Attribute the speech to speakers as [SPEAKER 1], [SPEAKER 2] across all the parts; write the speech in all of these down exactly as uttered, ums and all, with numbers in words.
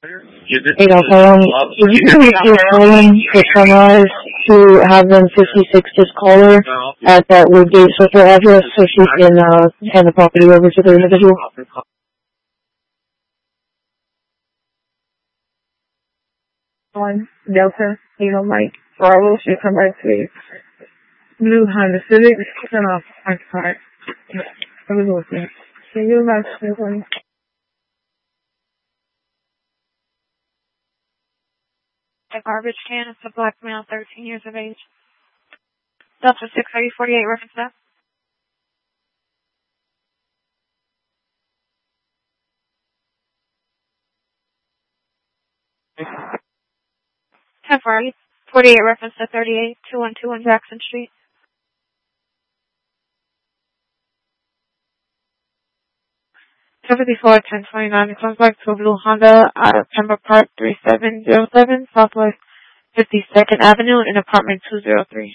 [SPEAKER 1] Hey, Alpha, um, would you be willing to summarize to have them fifty-six this caller at that Woodgate social address so she can uh, hand the property over to the individual? One Delta, you know, Mike, Bravo, she come back to me. Blue Honda Civic, turn off my car. I was listening. Can you back to me, please?
[SPEAKER 2] A garbage can. It's a black male, thirteen years of age. Delta six thirty forty-eight, reference that. Temporary. forty-eight, reference to thirty-eight, two one two one Jackson Street. ten fifty-four, ten twenty-nine. It comes back to a blue Honda out of Pembroke Park, three seven zero seven, Southwest fifty-second Avenue in apartment two oh three.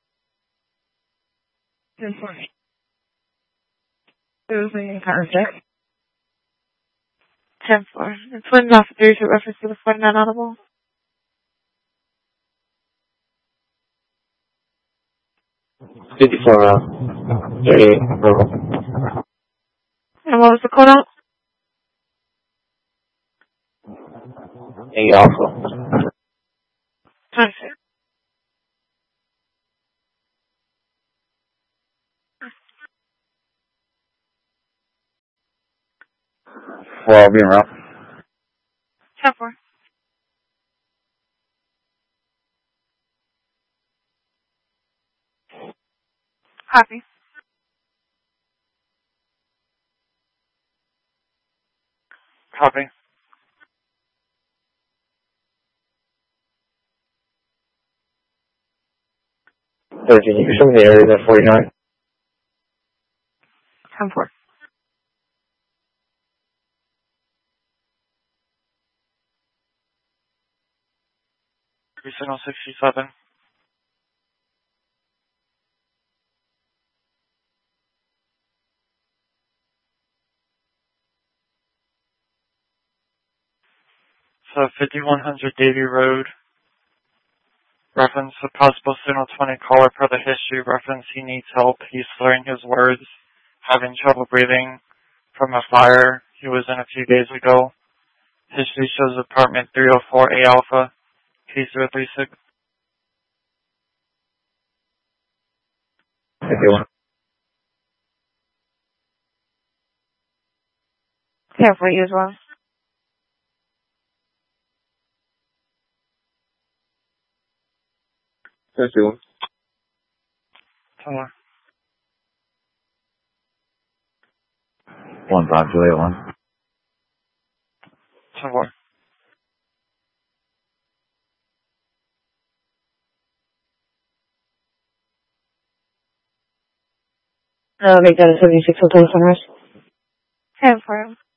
[SPEAKER 1] ten four. It was in contact.
[SPEAKER 2] ten four. And twin officers with reference to the forty-nine audible.
[SPEAKER 3] fifty-four, uh, thirty-eight,
[SPEAKER 2] And what was the code out?
[SPEAKER 3] eight alpha.
[SPEAKER 2] Time, sir.
[SPEAKER 3] Well, being rough.
[SPEAKER 2] ten four. Copy.
[SPEAKER 4] Copy.
[SPEAKER 3] thirteen, you can show me the area at forty-nine.
[SPEAKER 2] ten four.
[SPEAKER 4] Signal sixty-seven. So fifty-one hundred Davy Road. Reference to possible signal twenty caller per the history. Reference he needs help. He's slurring his words. Having trouble breathing from a fire he was in a few days ago. History shows apartment three oh four A Alpha. P zero three six.
[SPEAKER 3] fifty-one.
[SPEAKER 2] ten for you as well.
[SPEAKER 3] fifty-one.
[SPEAKER 4] Teller.
[SPEAKER 3] One five two eight one.
[SPEAKER 4] Teller.
[SPEAKER 1] Uh, make that a seventy-six hotel sunrise.
[SPEAKER 2] ten four.